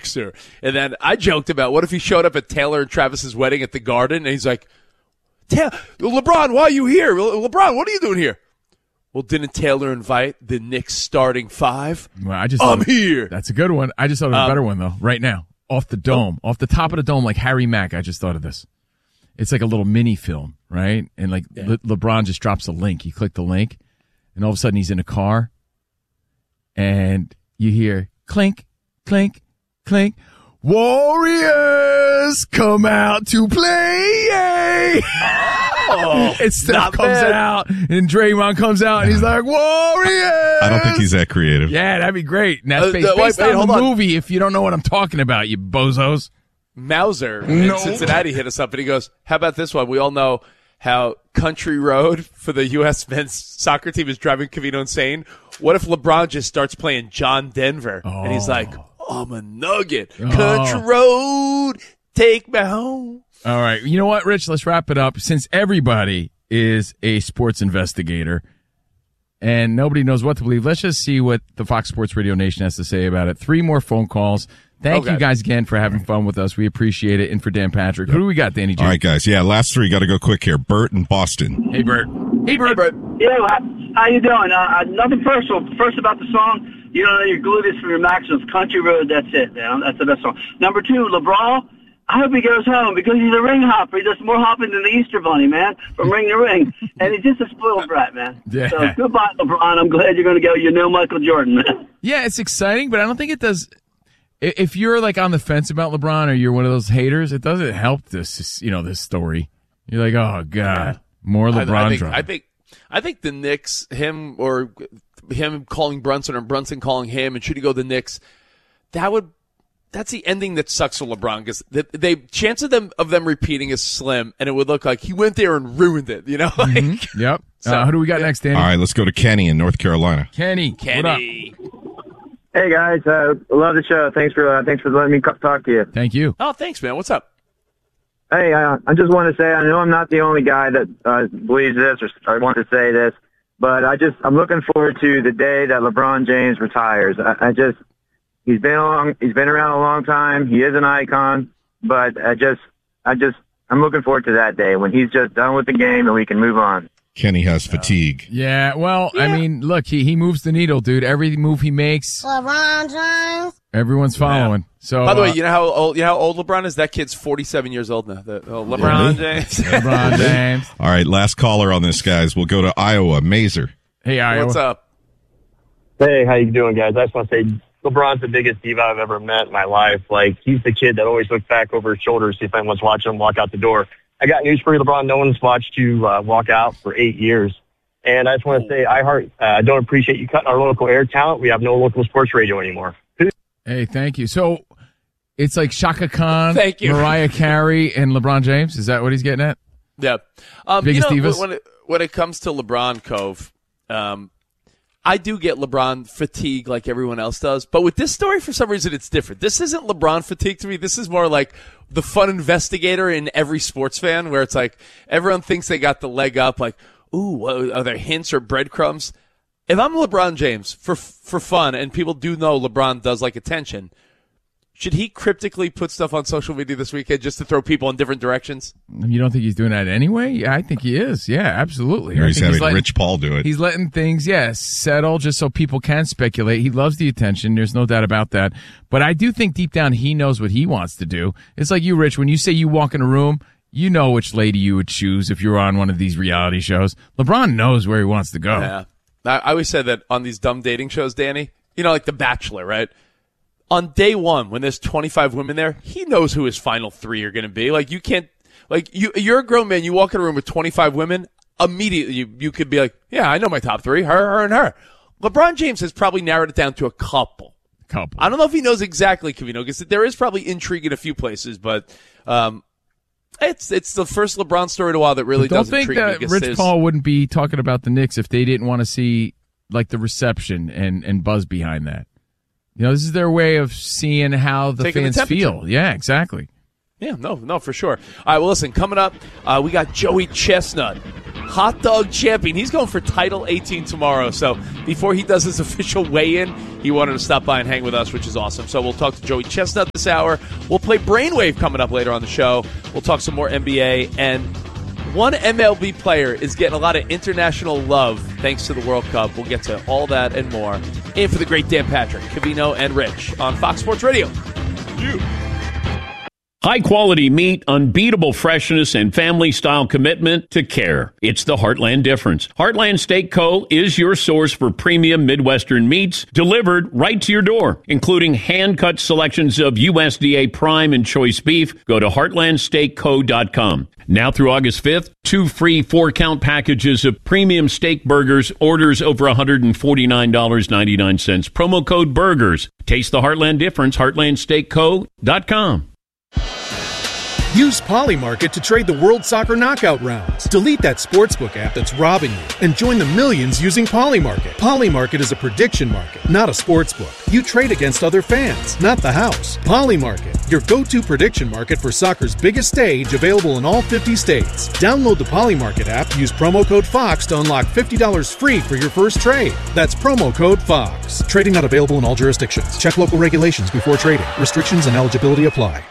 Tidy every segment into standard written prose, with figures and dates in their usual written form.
Sixer. And then I joked about what if he showed up at Taylor and Travis's wedding at the Garden, and he's like, LeBron, why are you here? LeBron, what are you doing here? Well, didn't Taylor invite the Knicks starting five? Well, I'm here. That's a good one. I just thought of a better one, though, right now. Off the dome. Off the top of the dome, like Harry Mack, I just thought of this. It's like a little mini film, right? And like LeBron just drops a link. You click the link, and all of a sudden he's in a car, and you hear clink, clink, clink. Warriors come out to play. And Steph comes out, and Draymond comes out, and he's like, Warriors. I don't think he's that creative. Yeah, that'd be great. Now, based on the movie, if you don't know what I'm talking about, you bozos. Mauser in Cincinnati hit us up, and he goes, how about this one? We all know how Country Road for the U.S. men's soccer team is driving Covino insane. What if LeBron just starts playing John Denver, and he's like, I'm a nugget. Country Road, take me home. All right. You know what, Rich? Let's wrap it up. Since everybody is a sports investigator and nobody knows what to believe, let's just see what the Fox Sports Radio Nation has to say about it. 3 more phone calls. Thank you guys again for having fun with us. We appreciate it. And for Dan Patrick. Who do we got, Danny J? All right, guys. Yeah, last 3 got to go quick here. Bert in Boston. Hey, Bert. Hey, Bert. Yeah, how you doing? Nothing personal. First about the song, you don't know your gluteus from your maximus. Country Road, that's it, man. That's the best song. Number 2, LeBron. I hope he goes home because he's a ring hopper. He does more hopping than the Easter Bunny, man, from ring to ring. And he's just a spoiled brat, man. Yeah. So goodbye, LeBron. I'm glad you're going to go. You know Michael Jordan, man. Yeah, it's exciting, but I don't think it does. If you're like on the fence about LeBron or you're one of those haters, it doesn't help this story. You're like, oh God, more LeBron drama. I think the Knicks, him calling Brunson or Brunson calling him, and should he go the Knicks? That's the ending that sucks for LeBron because the chance of them repeating is slim, and it would look like he went there and ruined it. You know? Yep. So, who do we got next, Danny? All right, let's go to Kenny in North Carolina. Kenny. What up? Hey guys, love the show. Thanks for letting me talk to you. Thank you. Oh, thanks, man. What's up? Hey, I just want to say I know I'm not the only guy that believes this or want to say this, but I'm looking forward to the day that LeBron James retires. He's been around a long time. He is an icon, but I'm looking forward to that day when he's just done with the game and we can move on. Kenny has fatigue. Yeah, well, I mean, look, he moves the needle, dude. Every move he makes, LeBron James. Everyone's following. Yeah. So, by the way, you know how old LeBron is? That kid's 47 years old now. LeBron James. LeBron James. All right, last caller on this, guys. We'll go to Iowa. Mazer. Hey, Iowa. What's up? Hey, how you doing, guys? I just want to say LeBron's the biggest diva I've ever met in my life. Like, he's the kid that always looks back over his shoulder to see if anyone's watching him walk out the door. I got news for you, LeBron. No one's watched you walk out for 8 years. And I just want to say, I don't appreciate you cutting our local air talent. We have no local sports radio anymore. Hey, thank you. So it's like Shaka Khan, thank you. Mariah Carey, and LeBron James? Is that what he's getting at? Yeah. Biggest divas? When it comes to LeBron, Cove, I do get LeBron fatigue like everyone else does. But with this story, for some reason, it's different. This isn't LeBron fatigue to me. This is more like the fun investigator in every sports fan where it's like everyone thinks they got the leg up. Like, ooh, are there hints or breadcrumbs? If I'm LeBron James, for fun, and people do know LeBron does like attention, should he cryptically put stuff on social media this weekend just to throw people in different directions? You don't think he's doing that anyway? Yeah, I think he is. Yeah, absolutely. He's having Rich Paul do it. He's letting things, settle just so people can speculate. He loves the attention. There's no doubt about that. But I do think deep down he knows what he wants to do. It's like you, Rich, when you say you walk in a room, you know which lady you would choose if you were on one of these reality shows. LeBron knows where he wants to go. Yeah. I always said that on these dumb dating shows, Danny, like The Bachelor, right? On day one, when there's 25 women there, he knows who his final 3 are going to be. Like, you can't, you're a grown man, you walk in a room with 25 women, immediately you could be like, yeah, I know my top 3, her, and her. LeBron James has probably narrowed it down to a couple. I don't know if he knows exactly, Covino, because there is probably intrigue in a few places, but it's the first LeBron story in a while that really does intrigue me. Don't think that Rich Paul wouldn't be talking about the Knicks if they didn't want to see like the reception and buzz behind that. This is their way of seeing how the fans feel. Yeah, exactly. Yeah, no, for sure. All right, well, listen, coming up, we got Joey Chestnut. hot dog champion. He's going for Title 18 tomorrow. So before he does his official weigh-in, he wanted to stop by and hang with us, which is awesome. So we'll talk to Joey Chestnut this hour. We'll play Brainwave coming up later on the show. We'll talk some more NBA. And one MLB player is getting a lot of international love thanks to the World Cup. We'll get to all that and more. In for the great Dan Patrick, Covino, and Rich on Fox Sports Radio. High-quality meat, unbeatable freshness, and family-style commitment to care. It's the Heartland difference. Heartland Steak Co. is your source for premium Midwestern meats delivered right to your door, including hand-cut selections of USDA prime and choice beef. Go to heartlandsteakco.com. Now through August 5th, 2 free 4-count packages of premium steak burgers, orders over $149.99. Promo code BURGERS. Taste the Heartland difference, heartlandsteakco.com. Use Polymarket to trade the World Soccer Knockout rounds. Delete that sportsbook app that's robbing you and join the millions using Polymarket. Polymarket is a prediction market, not a sportsbook. You trade against other fans, not the house. Polymarket, your go-to prediction market for soccer's biggest stage, available in all 50 states. Download the Polymarket app, use promo code FOX to unlock $50 free for your first trade. That's promo code FOX. Trading not available in all jurisdictions. Check local regulations before trading. Restrictions and eligibility apply.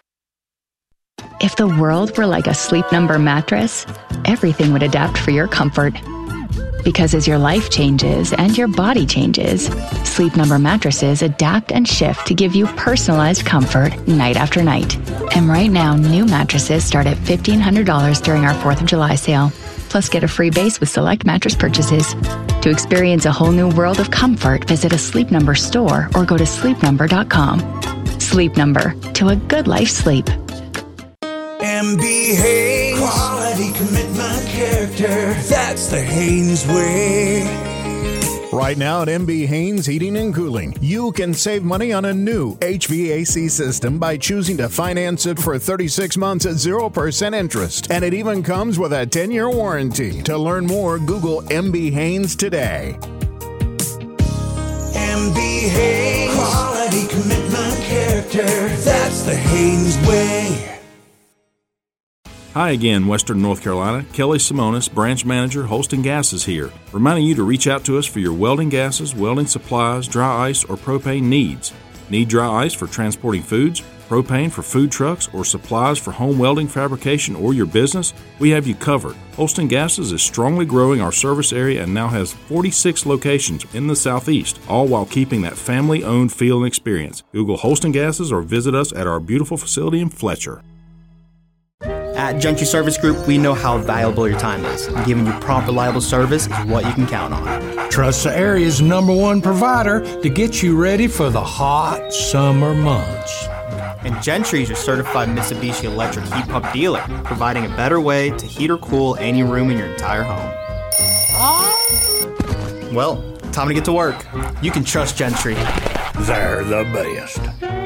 If the world were like a Sleep Number mattress, everything would adapt for your comfort. Because as your life changes and your body changes, Sleep Number mattresses adapt and shift to give you personalized comfort night after night. And right now, new mattresses start at $1,500 during our 4th of July sale. Plus, get a free base with select mattress purchases. To experience a whole new world of comfort, visit a Sleep Number store or go to sleepnumber.com. Sleep Number, to a good life sleep. MB Haynes, quality, commitment, character, that's the Haynes way. Right now at MB Haynes Heating and Cooling, you can save money on a new HVAC system by choosing to finance it for 36 months at 0% interest. And it even comes with a 10-year warranty. To learn more, Google MB Haynes today. MB Haynes, quality, commitment, character, that's the Haynes way. Hi again, Western North Carolina. Kelly Simonis, Branch Manager, Holston Gases here, reminding you to reach out to us for your welding gases, welding supplies, dry ice, or propane needs. Need dry ice for transporting foods, propane for food trucks, or supplies for home welding fabrication or your business? We have you covered. Holston Gases is strongly growing our service area and now has 46 locations in the Southeast, all while keeping that family-owned feel and experience. Google Holston Gases or visit us at our beautiful facility in Fletcher. At Gentry Service Group, we know how valuable your time is. Giving you prompt, reliable service is what you can count on. Trust the area's #1 provider to get you ready for the hot summer months. And Gentry is your certified Mitsubishi electric heat pump dealer, providing a better way to heat or cool any room in your entire home. Well, time to get to work. You can trust Gentry. They're the best.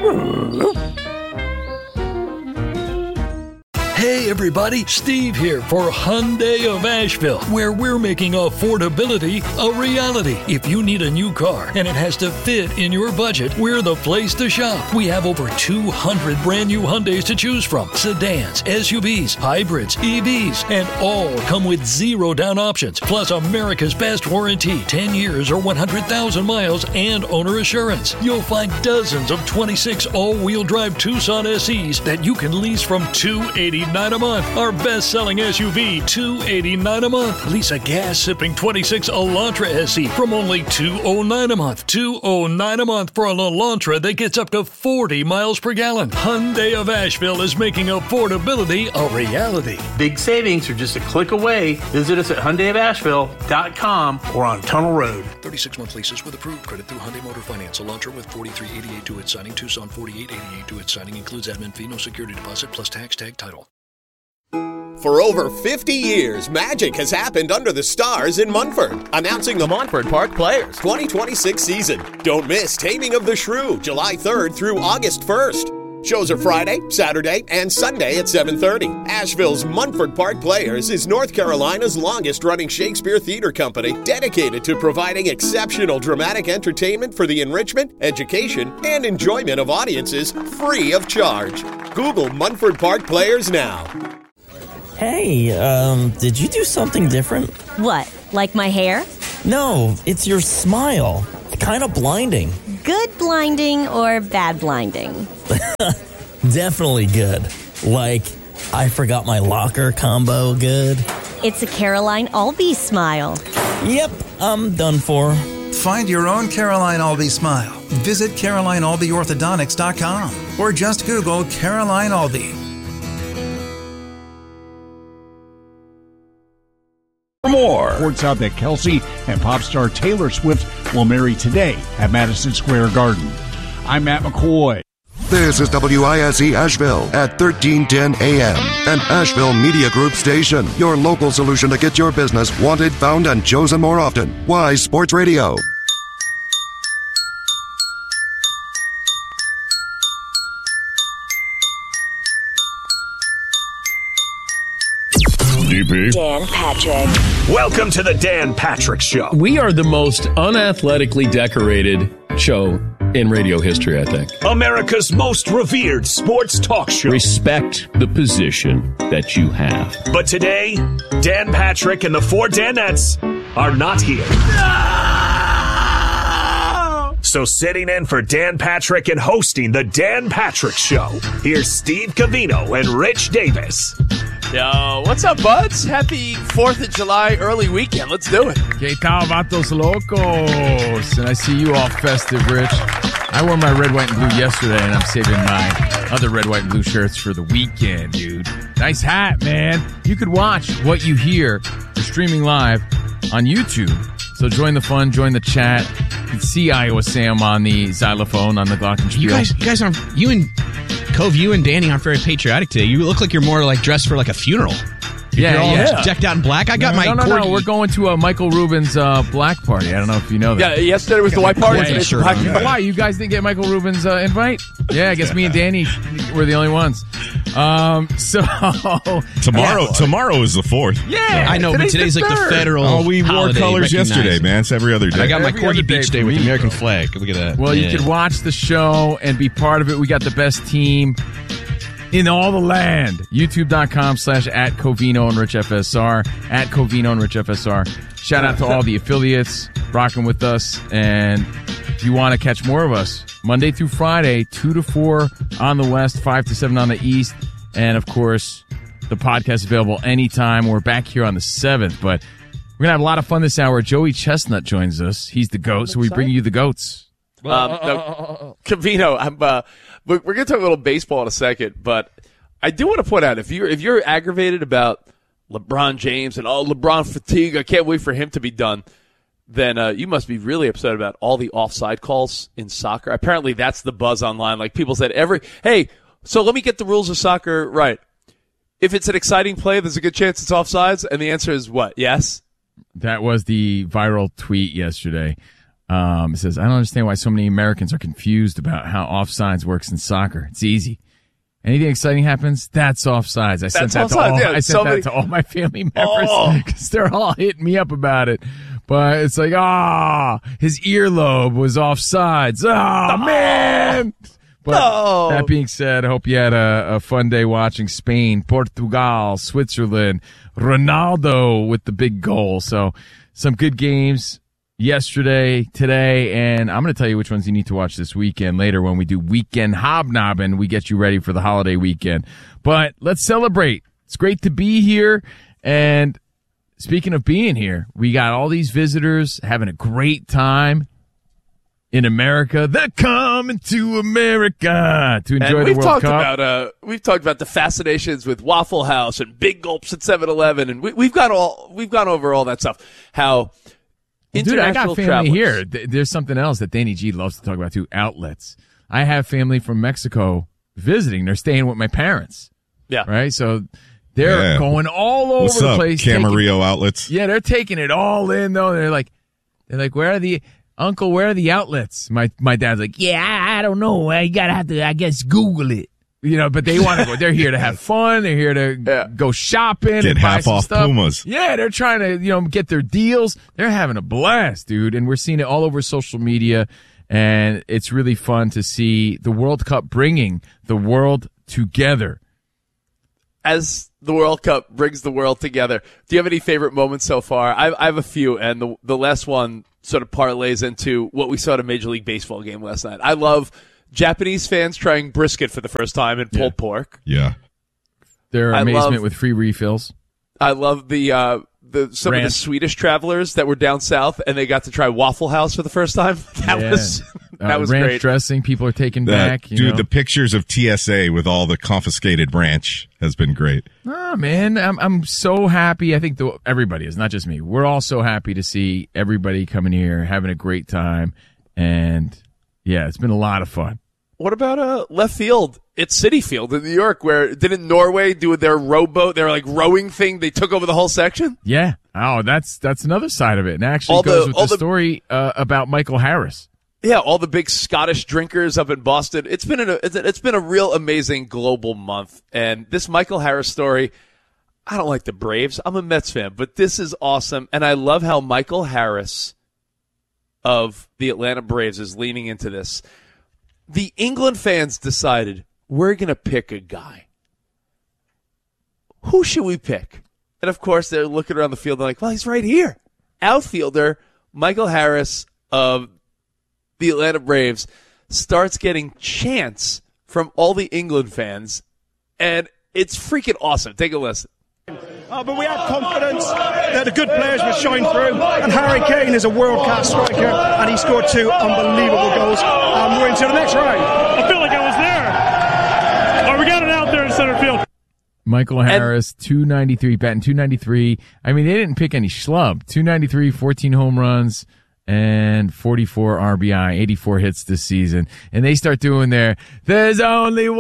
Hey everybody, Steve here for Hyundai of Asheville, where we're making affordability a reality. If you need a new car and it has to fit in your budget, we're the place to shop. We have over 200 brand new Hyundais to choose from. Sedans, SUVs, hybrids, EVs, and all come with 0 down options. Plus America's best warranty, 10 years or 100,000 miles and owner assurance. You'll find dozens of 26 all-wheel drive Tucson SEs that you can lease from $289 a month. Our best-selling SUV, $289 a month. Lease a gas-sipping 26 Elantra SE from only $209 a month. $209 a month for an Elantra that gets up to 40 miles per gallon. Hyundai of Asheville is making affordability a reality. Big savings are just a click away. Visit us at HyundaiofAsheville.com or on Tunnel Road. 36-month leases with approved credit through Hyundai Motor Finance. Elantra with $43.88 due at signing. Tucson $48.88 due at signing. Includes admin fee, no security deposit, plus tax tag title. For over 50 years, magic has happened under the stars in Munford. Announcing the Montford Park Players 2026 season. Don't miss Taming of the Shrew, July 3rd through August 1st. Shows are Friday, Saturday, and Sunday at 7:30. Asheville's Munford Park Players is North Carolina's longest-running Shakespeare theater company, dedicated to providing exceptional dramatic entertainment for the enrichment, education, and enjoyment of audiences free of charge. Google Munford Park Players now. Hey, did you do something different? What, like my hair? No, it's your smile. Kind of blinding. Good blinding or bad blinding? Definitely good. Like, I forgot my locker combo good. It's a Caroline Albee smile. Yep, I'm done for. Find your own Caroline Albee smile. Visit CarolineAlbeeOrthodontics.com or just Google Caroline Albee. For more, reports out that Kelsey and pop star Taylor Swift will marry today at Madison Square Garden. I'm Matt McCoy. This is WISE Asheville at 1310 AM, an Asheville Media Group station. Your local solution to get your business wanted, found, and chosen more often. Wise Sports Radio. DP. Dan Patrick. Welcome to the Dan Patrick Show. We are the most unathletically decorated show in radio history, I think. America's most revered sports talk show. Respect the position that you have. But today, Dan Patrick and the four Danettes are not here. No! So sitting in for Dan Patrick and hosting the Dan Patrick Show, here's Steve Covino and Rich Davis. Yo, what's up, buds? Happy 4th of July early weekend. Let's do it. Que tal, vatos locos? And I see you all festive, Rich. I wore my red, white, and blue yesterday, and I'm saving my other red, white, and blue shirts for the weekend, dude. Nice hat, man. You could watch what you hear. We're streaming live on YouTube. So join the fun, join the chat. You can see Iowa Sam on the xylophone on the Glockenspiel. You guys aren't... Cove, you and Danny aren't very patriotic today. You look like you're more like dressed for like a funeral. You're all decked out in black. I got my No, we're going to Michael Rubin's black party. I don't know if you know that. Yeah, yesterday was the white party. Why? You guys didn't get Michael Rubin's invite? Yeah, I guess me and Danny were the only ones. Tomorrow is the 4th. Yeah, I know, but today's like the federal. Oh, we wore colors yesterday, man. It's every other day. I got my Corgi Beach Day with the American flag. Look at that. Well, you could watch the show and be part of it. We got the best team in all the land. YouTube.com/@Covino and Rich FSR, @Covino and Rich FSR. Shout out to all the affiliates rocking with us. And if you want to catch more of us, Monday through Friday, 2 to 4 on the West, 5 to 7 on the East. And of course, the podcast is available anytime. We're back here on the 7th, but we're going to have a lot of fun this hour. Joey Chestnut joins us. He's the GOAT, so we bring you the GOATs. Covino, we're going to talk a little baseball in a second, but I do want to point out, if you're aggravated about LeBron James and LeBron fatigue, I can't wait for him to be done, then you must be really upset about all the offside calls in soccer. Apparently that's the buzz online. Like people said, hey, so let me get the rules of soccer right. If it's an exciting play, there's a good chance it's offsides, and the answer is what? Yes? That was the viral tweet yesterday. It says, I don't understand why so many Americans are confused about how offsides works in soccer. It's easy. Anything exciting happens, that's offsides. I sent that to all my family members because they're all hitting me up about it. But it's like, his earlobe was offsides. Man. But that being said, I hope you had a fun day watching Spain, Portugal, Switzerland, Ronaldo with the big goal. So some good games yesterday, today, and I'm going to tell you which ones you need to watch this weekend later when we do Weekend Hobnobbing. We get you ready for the holiday weekend. But let's celebrate. It's great to be here. And speaking of being here, we got all these visitors having a great time in America. They're coming to America to enjoy the World Cup. We've talked about the fascinations with Waffle House and Big Gulps at 7-Eleven, and we've gone over all that stuff. How dude, I got family travelers here. There's something else that Danny G loves to talk about too. Outlets. I have family from Mexico visiting. They're staying with my parents. Yeah. Right. So they're going all over the place. Camarillo outlets. Yeah, they're taking it all in though. They're like, where are the outlets? My dad's like, I don't know. I gotta have to, I guess, Google it. But they want to go. They're here to have fun. They're here to go shopping. Get and buy half off stuff. Pumas. Yeah, they're trying to, get their deals. They're having a blast, dude. And we're seeing it all over social media. And it's really fun to see the World Cup bringing the world together. as the World Cup brings the world together, do you have any favorite moments so far? I have a few, and the last one sort of parlays into what we saw at a Major League Baseball game last night. I love Japanese fans trying brisket for the first time and pulled pork. Yeah. Their amazement with free refills. I love some of the Swedish travelers that were down south and they got to try Waffle House for the first time. That was ranch great. Dressing, people are taking back. Dude, the pictures of TSA with all the confiscated ranch has been great. Oh man, I'm so happy. I think everybody is, not just me. We're all so happy to see everybody coming here, having a great time, and yeah, it's been a lot of fun. What about left field? It's Citi Field in New York, where didn't Norway do their rowboat, their like rowing thing? They took over the whole section. Yeah. Oh, that's another side of it, and actually goes with the story about Michael Harris. Yeah, all the big Scottish drinkers up in Boston. It's been a real amazing global month, and this Michael Harris story. I don't like the Braves. I'm a Mets fan, but this is awesome, and I love how Michael Harris of the Atlanta Braves is leaning into this. The England fans decided, we're going to pick a guy. Who should we pick? And, of course, they're looking around the field and like, well, he's right here. Outfielder Michael Harris of the Atlanta Braves starts getting chants from all the England fans, and it's freaking awesome. Take a listen. But we had confidence that the good players would shine through, and Harry Kane is a world-class striker, and he scored 2 unbelievable goals. We're into the next round. I feel like I was there. We got it out there in center field. Michael Harris, 293, batting 293. I mean, they didn't pick any schlub. 293, 14 home runs, and 44 RBI, 84 hits this season. And they start doing there's only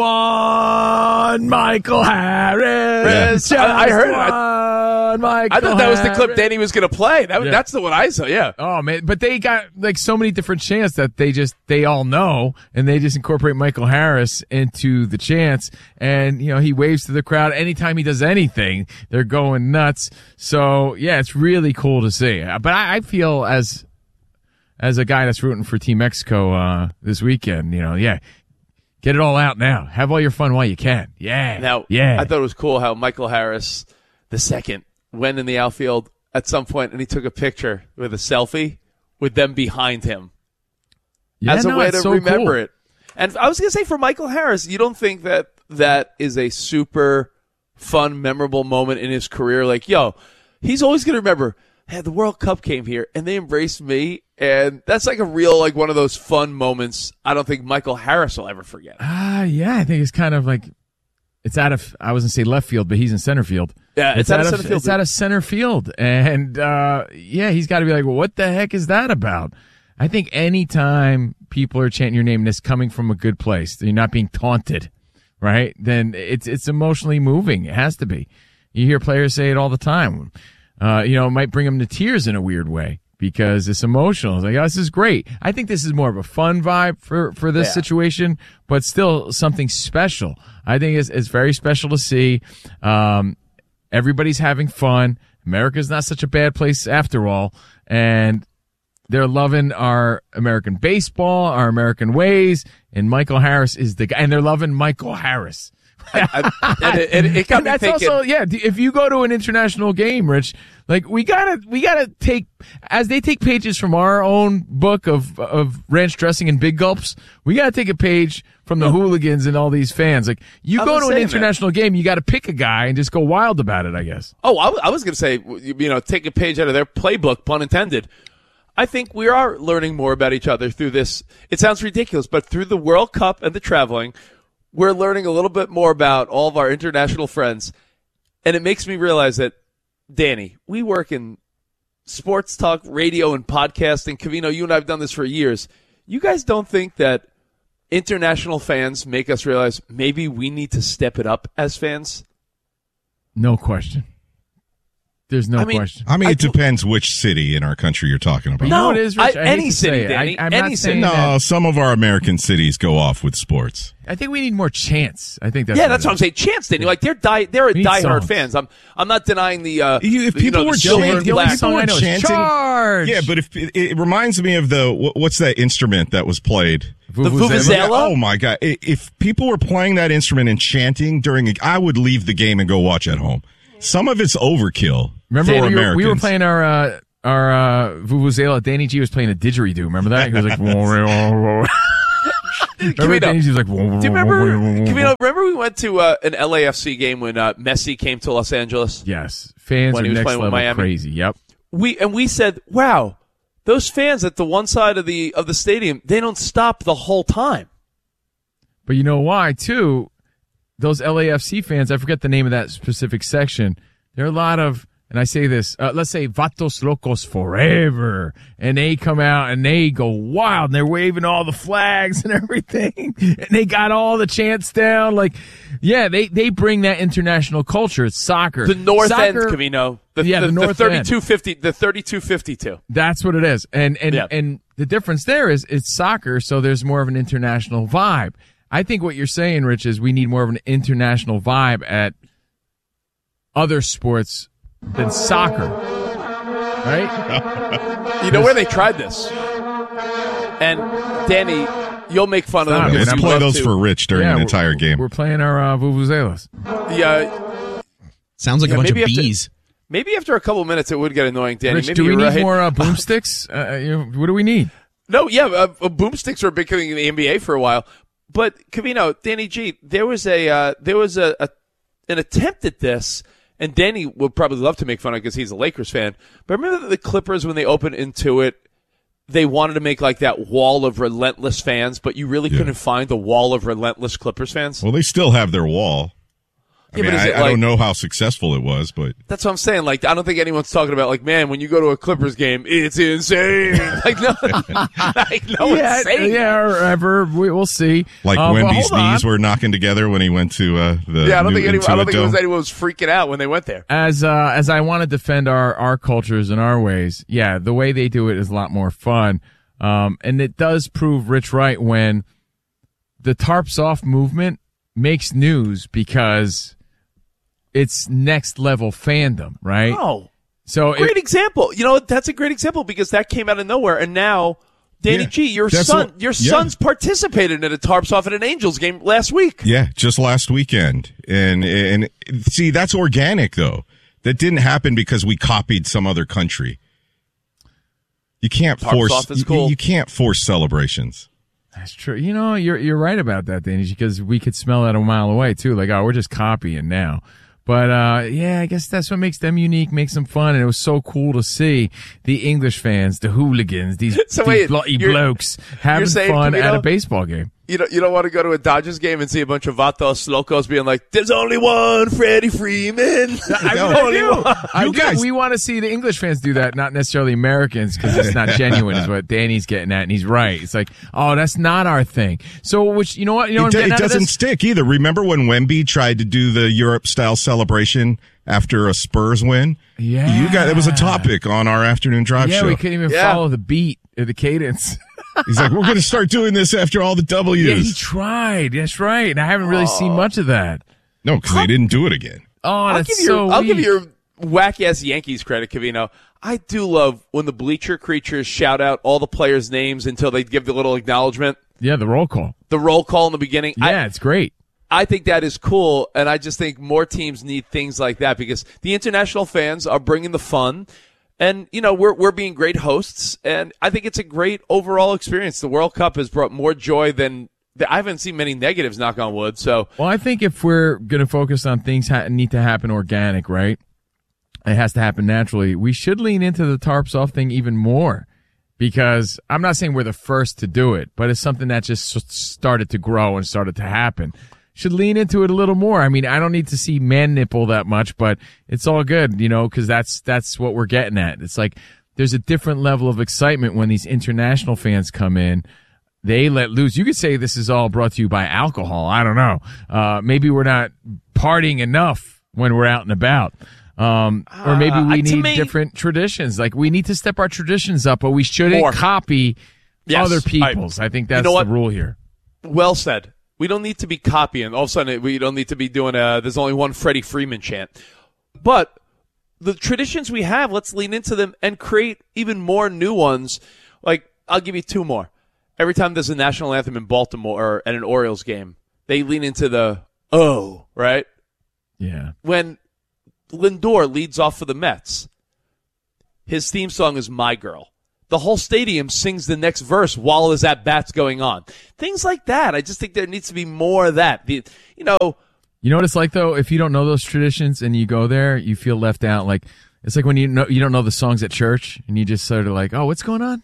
one Michael Harris. Yeah. I heard it. I thought that was the clip Harris. Danny was going to play. That's the one I saw, yeah. Oh, man. But they got like so many different chants that they all know, and they just incorporate Michael Harris into the chants. And, he waves to the crowd. Anytime he does anything, they're going nuts. So, yeah, it's really cool to see. But I feel as a guy that's rooting for Team Mexico this weekend, get it all out now. Have all your fun while you can. Yeah. Now, I thought it was cool how Michael Harris II went in the outfield at some point and he took a picture with a selfie with them behind him as a way to remember it. And I was going to say, for Michael Harris, you don't think that is a super fun, memorable moment in his career? Like, he's always going to remember, hey, the World Cup came here and they embraced me. And that's like a real, like one of those fun moments I don't think Michael Harris will ever forget. Yeah, I think it's kind of like, it's out of, I was going to say left field, but he's in center field. Yeah, it's out of center field. It's out of center field. And, he's got to be like, well, what the heck is that about? I think anytime people are chanting your name and it's coming from a good place, you're not being taunted, right? Then it's emotionally moving. It has to be. You hear players say it all the time. It might bring them to tears in a weird way because it's emotional. It's like, this is great. I think this is more of a fun vibe for this situation, but still something special. I think it's very special to see. Everybody's having fun. America's not such a bad place after all. And they're loving our American baseball, our American ways, and Michael Harris is the guy. And they're loving Michael Harris. It got me thinking. Also, if you go to an international game, Rich, like we gotta take, as they take pages from our own book of ranch dressing and big gulps, we gotta take a page from the hooligans and all these fans. Like, you go to an international game, you gotta pick a guy and just go wild about it, I guess. Oh, I was gonna say, take a page out of their playbook, pun intended. I think we are learning more about each other through this. It sounds ridiculous, but through the World Cup and the traveling, we're learning a little bit more about all of our international friends. And it makes me realize that, Danny, we work in sports talk, radio, and podcasting. Covino, you and I have done this for years. You guys don't think that international fans make us realize maybe we need to step it up as fans? No question. There's no question. I mean, it depends which city in our country you're talking about. No, it is, Rich. Any city, Danny. I'm Any not city. saying No, that. some of our American cities go off with sports. I think we need more chants. I think that's that's what I'm saying. Chants, Danny. Like they're diehard songs. fans. I'm not denying the. If people were chanting, Charge. Yeah, but if it reminds me of what's that instrument that was played? The vuvuzela? Oh my God! If people were playing that instrument and chanting I would leave the game and go watch at home. Some of it's overkill. Remember for we Americans. were playing our vuvuzela. Danny G was playing a didgeridoo. Remember that? He was like, remember Danny G was like, do you remember we went to an LAFC game when Messi came to Los Angeles? Yes, fans when are he was next playing with level Miami. crazy. Yep. We said, wow, those fans at the one side of the stadium, they don't stop the whole time. But you know why too? Those LAFC fans, I forget the name of that specific section. There are a lot of, and I say this, let's say Vatos Locos Forever, and they come out and they go wild, and they're waving all the flags and everything, and they got all the chants down. Like, yeah, they bring that international culture. It's soccer. The North End, Soccer, Camino. The North End. 3252. That's what it is. And the difference there is it's soccer, so there's more of an international vibe. I think what you're saying, Rich, is we need more of an international vibe at other sports than soccer, right? You know where they tried this? And, Danny, you'll make fun of them. Let's play those for Rich during the entire game. We're playing our vuvuzelas. Yeah. Sounds like a bunch of bees. Maybe after a couple minutes it would get annoying, Danny. Rich, maybe do we need right. more boomsticks? What do we need? No, boomsticks were a big thing in the NBA for a while. But Covino, Danny G, there was an attempt at this, and Danny would probably love to make fun of it because he's a Lakers fan. But remember the Clippers when they opened into it, they wanted to make like that wall of relentless fans, but you really couldn't find the wall of relentless Clippers fans. Well, they still have their wall. I don't know how successful it was, but that's what I'm saying. Like, I don't think anyone's talking about like, man, when you go to a Clippers game, it's insane. Like, no, one's saying. Yeah, we'll see. Like Wemby's knees were knocking together when he went to the. Yeah, I don't think anyone was freaking out when they went there. As I want to defend our cultures and our ways, yeah, the way they do it is a lot more fun, and it does prove Rich right when the tarps off movement makes news because it's next level fandom, right? Oh, so great example. You know, that's a great example because that came out of nowhere, and now Danny G, your son's participated in a tarps off at an Angels game last week. Yeah, just last weekend, and see that's organic though. That didn't happen because we copied some other country. You can't force. You can't force celebrations. That's true. You know, you're right about that, Danny, because we could smell that a mile away too. Like, oh, we're just copying now. But, yeah, I guess that's what makes them unique, makes them fun. And it was so cool to see the English fans, the hooligans, these bloody blokes having fun at a baseball game. You don't want to go to a Dodgers game and see a bunch of Vatos Locos being like, there's only one Freddie Freeman. We want to see the English fans do that, not necessarily Americans, because it's not genuine is what Danny's getting at, and he's right. It's like, oh, that's not our thing. So, you know what? It doesn't stick either. Remember when Wemby tried to do the Europe-style celebration after a Spurs win? Yeah. It was a topic on our afternoon drive show. Yeah, we couldn't even follow the beat or the cadence. He's like, we're going to start doing this after all the W's. Yeah, he tried. That's right. And I haven't really seen much of that. No, because they didn't do it again. Oh, I'll give you your whack-ass Yankees credit, Covino. I do love when the bleacher creatures shout out all the players' names until they give the little acknowledgement. Yeah, the roll call. The roll call in the beginning. Yeah, it's great. I think that is cool, and I just think more teams need things like that because the international fans are bringing the fun. And, you know, we're being great hosts, and I think it's a great overall experience. The World Cup has brought more joy than I haven't seen many negatives, knock on wood. So, well, I think if we're going to focus on things need to happen organic, right? It has to happen naturally. We should lean into the tarps off thing even more because I'm not saying we're the first to do it, but it's something that just started to grow and started to happen. Should lean into it a little more. I mean, I don't need to see man nipple that much, but it's all good, you know, because that's what we're getting at. It's like there's a different level of excitement when these international fans come in. They let loose. You could say this is all brought to you by alcohol. I don't know. Maybe we're not partying enough when we're out and about. Or maybe we need different traditions. Like, we need to step our traditions up, but we shouldn't copy other people's. Right. I think that's the rule here. Well said. We don't need to be copying. All of a sudden, we don't need to be doing there's only one Freddie Freeman chant. But the traditions we have, let's lean into them and create even more new ones. Like, I'll give you two more. Every time there's a national anthem in Baltimore or at an Orioles game, they lean into the "oh," right? Yeah. When Lindor leads off for the Mets, his theme song is "My Girl." The whole stadium sings the next verse while his at-bat's going on. Things like that. I just think there needs to be more of that. You know what it's like, though? If you don't know those traditions and you go there, you feel left out. Like, it's like when you don't know the songs at church and you just sort of like, oh, what's going on?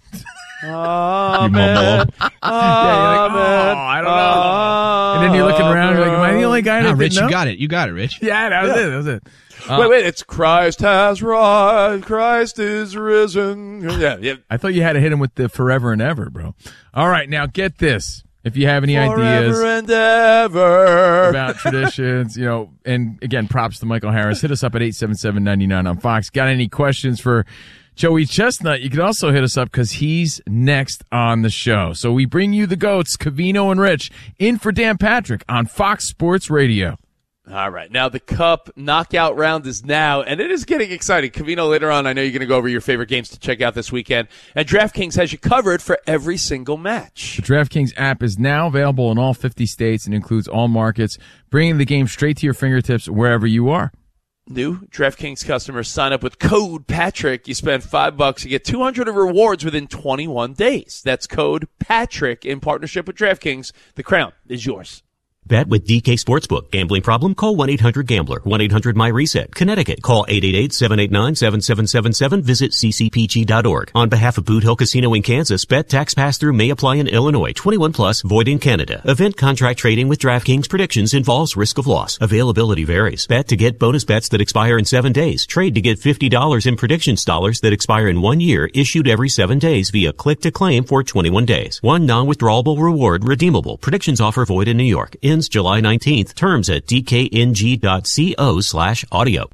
Amen. I don't know. And then you're looking around, you're like, am I the only guy that Rich, didn't know? You got it. You got it, Rich. Yeah, that was it. Wait, it's Christ has rise, Christ is risen. Yeah. I thought you had to hit him with the forever and ever, bro. All right, now get this. If you have any ideas and ever. about traditions, and again, props to Michael Harris, hit us up at 877-99 on Fox. Got any questions for Joey Chestnut? You can also hit us up because he's next on the show. So we bring you the GOATs, Covino and Rich, in for Dan Patrick on Fox Sports Radio. All right. Now, the Cup knockout round is now, and it is getting exciting. Covino, later on, I know you're going to go over your favorite games to check out this weekend. And DraftKings has you covered for every single match. The DraftKings app is now available in all 50 states and includes all markets, bringing the game straight to your fingertips wherever you are. New DraftKings customers sign up with code Patrick. You spend $5, you get 200 of rewards within 21 days. That's code Patrick in partnership with DraftKings. The crown is yours. Bet with DK Sportsbook. Gambling problem? Call 1-800-GAMBLER. 1-800-MY-RESET. Connecticut. Call 888-789-7777. Visit ccpg.org. On behalf of Boot Hill Casino in Kansas, bet tax pass-through may apply in Illinois. 21 plus, void in Canada. Event contract trading with DraftKings predictions involves risk of loss. Availability varies. Bet to get bonus bets that expire in 7 days. Trade to get $50 in predictions dollars that expire in 1 year, issued every 7 days via click to claim for 21 days. One non-withdrawable reward redeemable. Predictions offer void in New York. Ends July 19th. Terms at dkng.co/audio.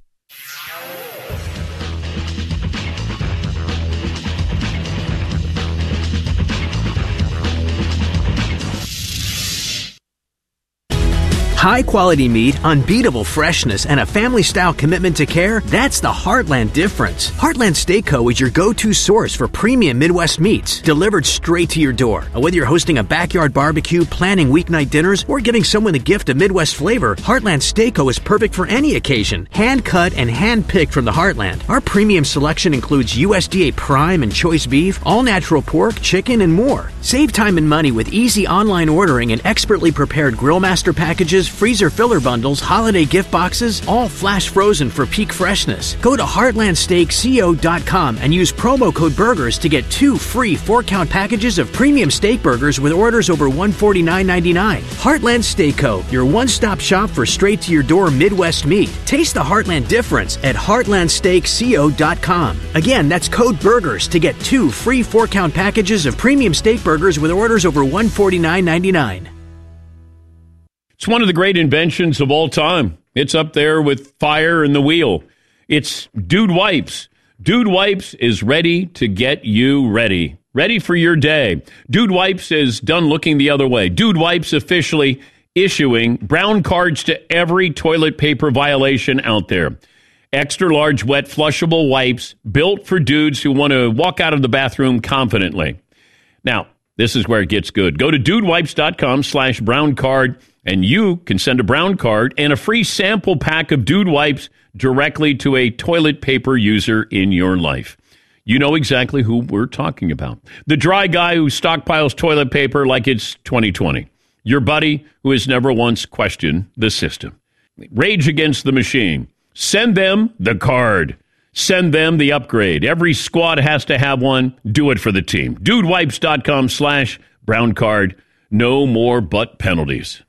High quality meat, unbeatable freshness, and a family-style commitment to care, that's the Heartland difference. Heartland Steak Co. is your go-to source for premium Midwest meats, delivered straight to your door. Whether you're hosting a backyard barbecue, planning weeknight dinners, or giving someone the gift of Midwest flavor, Heartland Steak Co. is perfect for any occasion. Hand-cut and hand-picked from the Heartland. Our premium selection includes USDA Prime and Choice Beef, all-natural pork, chicken, and more. Save time and money with easy online ordering and expertly prepared Grillmaster packages, freezer filler bundles, holiday gift boxes, all flash frozen for peak freshness. Go to heartlandsteakco.com and use promo code BURGERS to get 2 free 4-count packages of premium steak burgers with orders over $149.99. Heartland Steak Co., your one-stop shop for straight-to-your-door Midwest meat. Taste the Heartland difference at heartlandsteakco.com. Again, that's code BURGERS to get 2 free 4-count packages of premium steak burgers with orders over $149.99. It's one of the great inventions of all time. It's up there with fire and the wheel. It's Dude Wipes. Dude Wipes is ready to get you ready. Ready for your day. Dude Wipes is done looking the other way. Dude Wipes officially issuing brown cards to every toilet paper violation out there. Extra large wet flushable wipes built for dudes who want to walk out of the bathroom confidently. Now, this is where it gets good. Go to dudewipes.com/brown card. And you can send a brown card and a free sample pack of Dude Wipes directly to a toilet paper user in your life. You know exactly who we're talking about. The dry guy who stockpiles toilet paper like it's 2020. Your buddy who has never once questioned the system. Rage against the machine. Send them the card. Send them the upgrade. Every squad has to have one. Do it for the team. Dudewipes.com/brown card. No more butt penalties.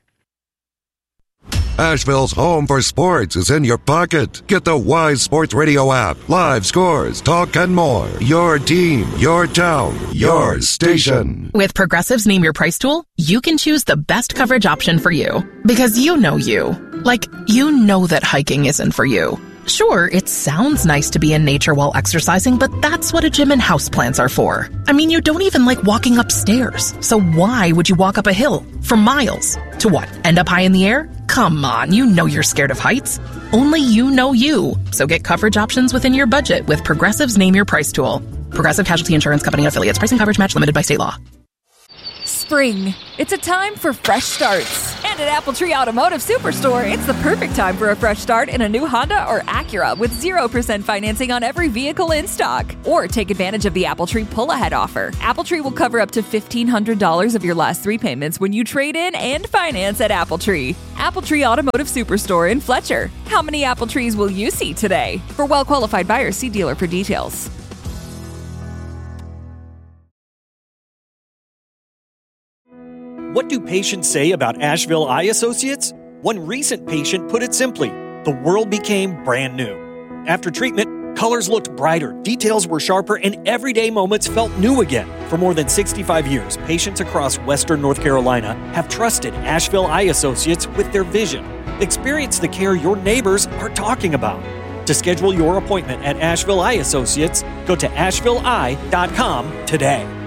Asheville's home for sports is in your pocket. Get the Wise Sports Radio app. Live scores, talk, and more. Your team, your town, your station. With Progressive's Name Your Price tool, you can choose the best coverage option for you. Because you know you. Like, you know that hiking isn't for you. Sure, it sounds nice to be in nature while exercising, but that's what a gym and houseplants are for. I mean, you don't even like walking upstairs. So why would you walk up a hill for miles? To what, end up high in the air? Come on, you know you're scared of heights. Only you know you. So get coverage options within your budget with Progressive's Name Your Price tool. Progressive Casualty Insurance Company and Affiliates. Price and coverage match limited by state law. Spring. It's a time for fresh starts. And at Appletree Automotive Superstore, it's the perfect time for a fresh start in a new Honda or Acura with 0% financing on every vehicle in stock. Or take advantage of the Appletree pull-ahead offer. Appletree will cover up to $1,500 of your last 3 payments when you trade in and finance at Appletree. Appletree Automotive Superstore in Fletcher. How many Appletrees will you see today? For well-qualified buyers, see dealer for details. What do patients say about Asheville Eye Associates? One recent patient put it simply, the world became brand new. After treatment, colors looked brighter, details were sharper, and everyday moments felt new again. For more than 65 years, patients across Western North Carolina have trusted Asheville Eye Associates with their vision. Experience the care your neighbors are talking about. To schedule your appointment at Asheville Eye Associates, go to ashevilleeye.com today.